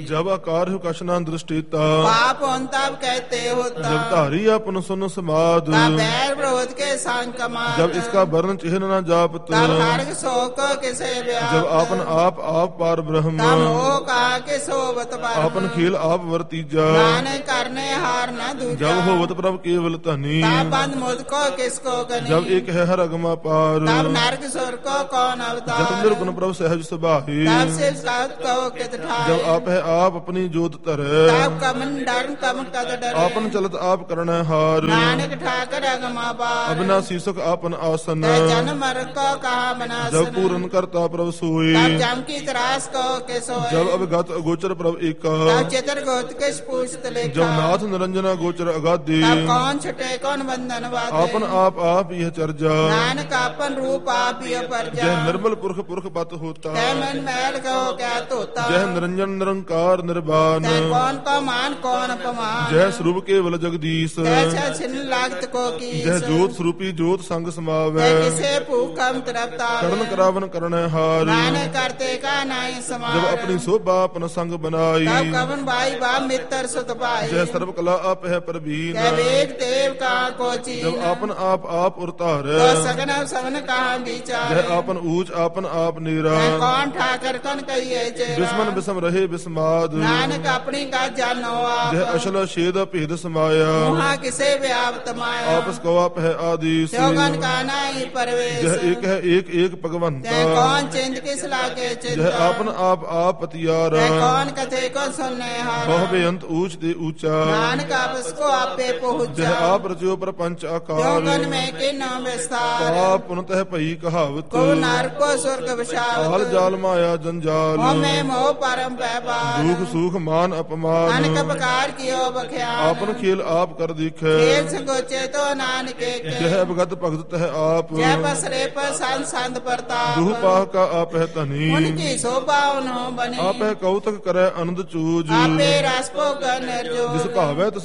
जब आकार हो कश न दृष्टिता पाप होन तब कहते होता जब धारी अपन सुन समाद तब बैर विरोध के संग कमात जब इसका वर्ण चिन्ह न जापत तब हर्ष शोक किसे व्याप्त जब आपन आप पार ब्रह्म तब मोह कहा के सोवत बर्म आपन खेल आप वर्तीजा नानक करने हार न दूजा जब होवत प्रभ केवल धनी तब बंद मुझको किसको गनी जब एक है हर अगमा पार तब नरक सुर को कौन जब अवतार निर्गुण प्रभ सहज सुभाहि तब शिव सात को कित ठाए जब आप है आप अपनी जोत धरे तब कमन डर कम कद डरे आपन चलत आप करण हार नानक ठाकर अगमा बार अविनाशी सुख आपन आसन तै जन मर को कहा जब बनासन पूरन करता प्रभ सोई तब जम की त्रास को के सोए जब अवगत अगोचर प्रभ एका तब चित्र गोत किस पूछत लेखा जब नाथ निरंजना गोचर अगाधि तब कौन छुटे कौन बंधन बाधे आपन आप यह चर्जा नानक अपन रूप आप ही पर जा जह निर्मल पुरख पुरख पत होता तै मन मैल को क्या तोता जह निरंजन निरंकार निर्वाण तै कौन को मान कौन अपमान जह स्वरूप केवल जगदीश तैसा छिन्न लागत को की जह जोत स्वरूपी जोत संग समावै तै किसे भूखम तरफता करण करावन करण हार नानक करते का नाई समान जब अपनी शोभा अपन संग बनाई तब कवन भाई बा मित्र सुत भाई जह सर्व कला आप है प्रवीण तै वेद देव का को चीन जब आपन आप उरतार तो सगन सवन कहा विचार जह आपन ऊंच आपन आप नीरा तै कौन ठाकर कन कहिए दुश्मन विषम रहे विस्माद नानक अपनी का जानो आप जह अशल छेद भेद समाया वहाँ किसे व्याप्त माया आपस को आप है आदिश त्योगन का नाई परवेश जह एक है एक भगवंता तै कौन चिंत किस लागे जह चिंता आपन आप पतियारा तै कौन कथे को सुनने हारा बहु बेअंत ऊंच दे ऊंचा नानक आपस को आपे पहुँचा जह आप रचो प्रपंच आकार त्योगन में के न विस्तार पाप पुनतः भई कहावत को नर को स्वर्ग हाल विशावत जाल माया जंजाल मोह में मोह परम व्यापार दुख सुख मान अपमान नानक प्रकार कियो बख्यान आपन खेल आप कर दिखे खेल सगोचे तो नानक के जह भगत भगत है आप जय बसरे पर संत संत प्रताप दुह पाह का आप है तनी उनकी शोभा उन्हों बनी आप है कौतक करे आनंद चूज आपे रस को कर निर्जो जिस भावे तिस